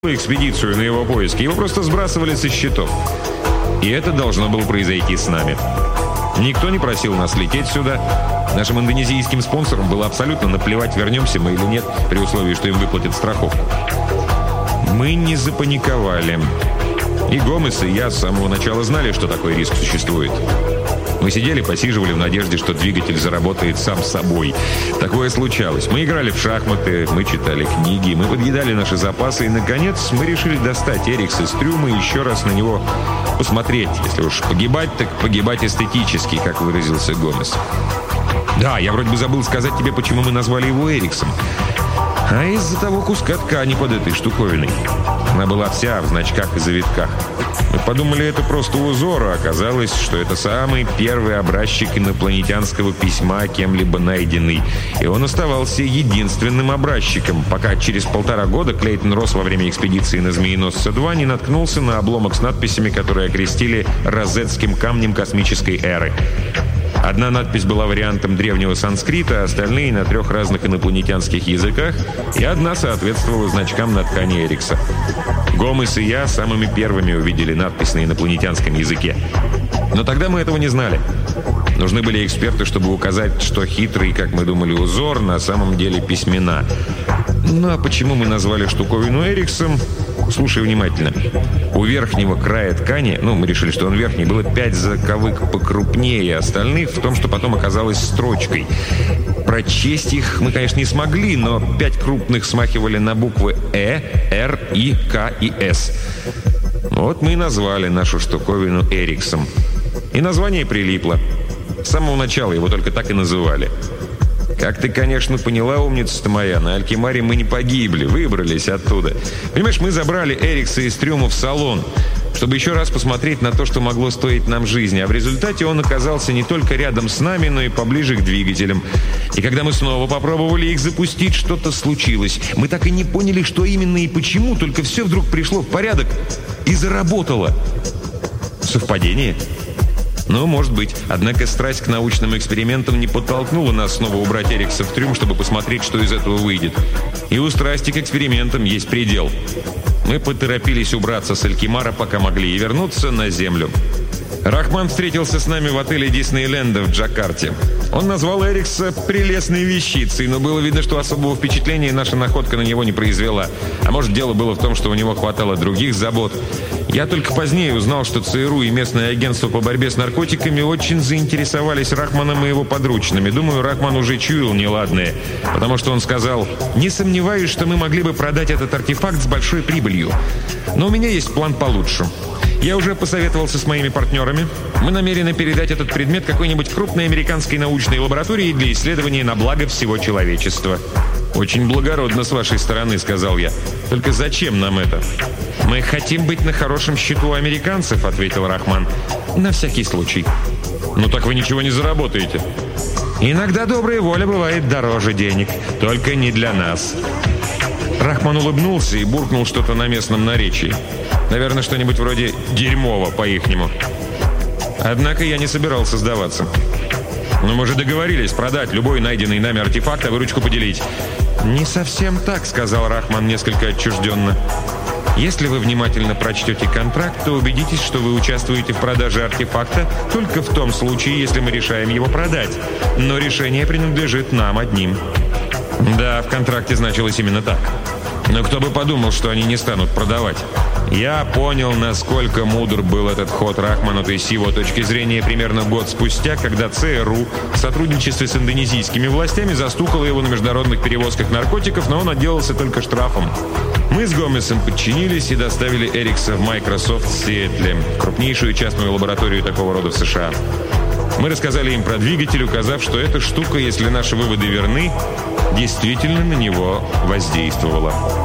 экспедицию на его поиски, его просто сбрасывали со счетов. И это должно было произойти с нами. Никто не просил нас лететь сюда. Нашим индонезийским спонсорам было абсолютно наплевать, вернемся мы или нет, при условии, что им выплатят страховку. Мы не запаниковали. И Гомес, и я с самого начала знали, что такой риск существует. Мы сидели, посиживали в надежде, что двигатель заработает сам собой. Такое случалось. Мы играли в шахматы, мы читали книги, мы подъедали наши запасы, и, наконец, мы решили достать Эрикса из трюма и еще раз на него посмотреть. Если уж погибать, так погибать эстетически, как выразился Гомес. Да, я вроде бы забыл сказать тебе, почему мы назвали его Эриксом. А из-за того куска ткани под этой штуковиной. Она была вся в значках и завитках. Мы подумали, это просто узор, а оказалось, что это самый первый образчик инопланетянского письма, кем-либо найденный. И он оставался единственным образчиком, пока через 1,5 года Клейтон Росс во время экспедиции на Змееносца-2 не наткнулся на обломок с надписями, которые окрестили «Розетским камнем космической эры». Одна надпись была вариантом древнего санскрита, а остальные на 3 разных инопланетянских языках, и одна соответствовала значкам на ткани Эрикса. Гомес и я самыми первыми увидели надпись на инопланетянском языке. Но тогда мы этого не знали. Нужны были эксперты, чтобы указать, что хитрый, как мы думали, узор на самом деле письмена. Ну а почему мы назвали штуковину Эриксом? Слушай внимательно. У верхнего края ткани, мы решили, что он верхний, было 5 заковык покрупнее остальных, в том, что потом оказалось строчкой. Прочесть их мы, конечно, не смогли, но 5 крупных смахивали на буквы «Э», «Р», «И», «К» и «С». Вот мы и назвали нашу штуковину Эриксом. И название прилипло. С самого начала его только так и называли. Как ты, конечно, поняла, умница-то моя, на Алькимаре мы не погибли, выбрались оттуда. Понимаешь, мы забрали Эрикса из трюма в салон, чтобы еще раз посмотреть на то, что могло стоить нам жизни. А в результате он оказался не только рядом с нами, но и поближе к двигателям. И когда мы снова попробовали их запустить, что-то случилось. Мы так и не поняли, что именно и почему, только все вдруг пришло в порядок и заработало. Совпадение? Ну, может быть. Однако страсть к научным экспериментам не подтолкнула нас снова убрать Эрикса в трюм, чтобы посмотреть, что из этого выйдет. И у страсти к экспериментам есть предел. Мы поторопились убраться с Алькимара, пока могли, и вернуться на Землю. Рахман встретился с нами в отеле Диснейленда в Джакарте. Он назвал Эрикса прелестной вещицей, но было видно, что особого впечатления наша находка на него не произвела. А может, дело было в том, что у него хватало других забот. Я только позднее узнал, что ЦРУ и местное агентство по борьбе с наркотиками очень заинтересовались Рахманом и его подручными. Думаю, Рахман уже чуял неладное, потому что он сказал: «Не сомневаюсь, что мы могли бы продать этот артефакт с большой прибылью. Но у меня есть план получше. Я уже посоветовался с моими партнерами. Мы намерены передать этот предмет какой-нибудь крупной американской научной лаборатории для исследования на благо всего человечества». «Очень благородно с вашей стороны», — сказал я. «Только зачем нам это?» «Мы хотим быть на хорошем счету у американцев», — ответил Рахман. «На всякий случай». «Ну так вы ничего не заработаете». «Иногда добрая воля бывает дороже денег. Только не для нас». Рахман улыбнулся и буркнул что-то на местном наречии. Наверное, что-нибудь вроде «дерьмово» по-ихнему. Однако я не собирался сдаваться. «Но мы же договорились продать любой найденный нами артефакт, а выручку поделить». «Не совсем так», — сказал Рахман несколько отчужденно. «Если вы внимательно прочтете контракт, то убедитесь, что вы участвуете в продаже артефакта только в том случае, если мы решаем его продать. Но решение принадлежит нам одним». Да, в контракте значилось именно так. Но кто бы подумал, что они не станут продавать. Я понял, насколько мудр был этот ход Рахмана, то есть с его точки зрения, примерно год спустя, когда ЦРУ в сотрудничестве с индонезийскими властями застукало его на международных перевозках наркотиков, но он отделался только штрафом. Мы с Гомесом подчинились и доставили Эрикса в Microsoft в Сиэтле, крупнейшую частную лабораторию такого рода в США. Мы рассказали им про двигатель, указав, что эта штука, если наши выводы верны, действительно на него воздействовала.